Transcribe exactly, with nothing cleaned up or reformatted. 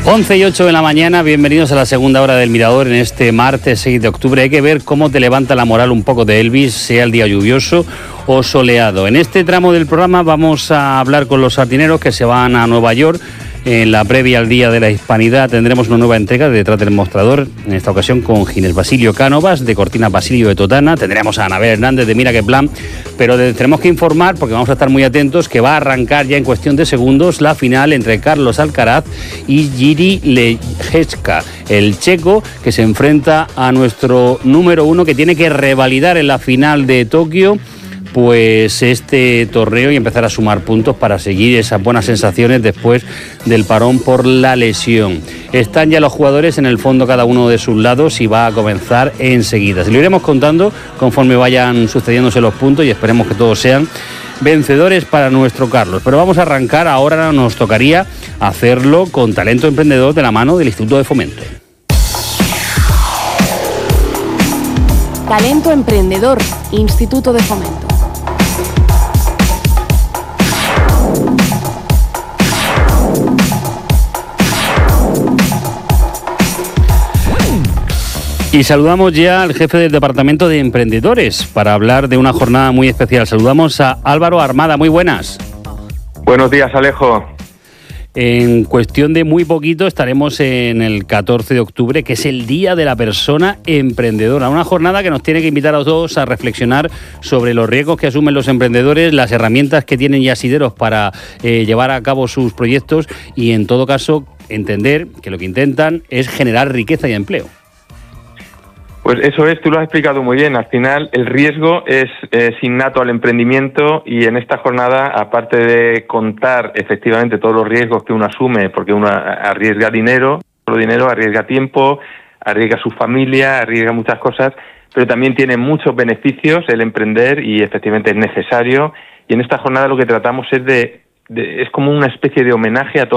once y ocho de la mañana, bienvenidos a la segunda hora del Mirador en este martes seis de octubre. Hay que ver cómo te levanta la moral un poco de Elvis, sea el día lluvioso o soleado. En este tramo del programa vamos a hablar con los sardineros que se van a Nueva York. En la previa al Día de la Hispanidad tendremos una nueva entrega de Detrás del Mostrador, en esta ocasión con Ginés Basilio Cánovas, de Cortina Basilio de Totana. Tendremos a Anabel Hernández de Mira qué plan, pero tenemos que informar, porque vamos a estar muy atentos, que va a arrancar ya en cuestión de segundos la final entre Carlos Alcaraz y Jiri Leječka, el checo que se enfrenta a nuestro número uno, que tiene que revalidar en la final de Tokio pues este torneo y empezar a sumar puntos para seguir esas buenas sensaciones después del parón por la lesión. Están ya los jugadores en el fondo, cada uno de sus lados, y va a comenzar enseguida. Se lo iremos contando conforme vayan sucediéndose los puntos y esperemos que todos sean vencedores para nuestro Carlos. Pero vamos a arrancar, ahora nos tocaría hacerlo con Talento Emprendedor de la mano del Instituto de Fomento. Talento Emprendedor, Instituto de Fomento. Y saludamos ya al jefe del Departamento de Emprendedores para hablar de una jornada muy especial. Saludamos a Álvaro Armada. Muy buenas. Buenos días, Alejo. En cuestión de muy poquito estaremos en el catorce de octubre, que es el Día de la Persona Emprendedora. Una jornada que nos tiene que invitar a todos a reflexionar sobre los riesgos que asumen los emprendedores, las herramientas que tienen ya asideros para eh, llevar a cabo sus proyectos y, en todo caso, entender que lo que intentan es generar riqueza y empleo. Pues eso es, tú lo has explicado muy bien. Al final el riesgo es, es innato al emprendimiento, y en esta jornada, aparte de contar efectivamente todos los riesgos que uno asume, porque uno arriesga dinero, solo dinero, arriesga tiempo, arriesga su familia, arriesga muchas cosas, pero también tiene muchos beneficios el emprender y efectivamente es necesario. Y en esta jornada lo que tratamos es de, de es como una especie de homenaje a todos